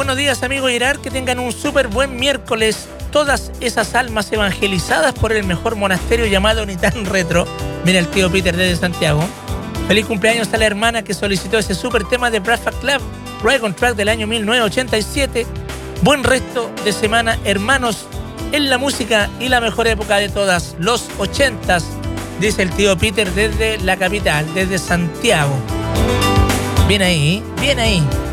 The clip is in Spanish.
Buenos días, amigo Gerard, que tengan un súper buen miércoles. Todas esas almas evangelizadas por el mejor monasterio llamado Nitán Retro. Mira el tío Peter desde Santiago. Feliz cumpleaños a la hermana que solicitó ese súper tema de Breakfast Club, Right on Track del año 1987. Buen resto de semana, hermanos, en la música y la mejor época de todas, los 80s, dice el tío Peter desde la capital, desde Santiago. Bien ahí, bien ahí.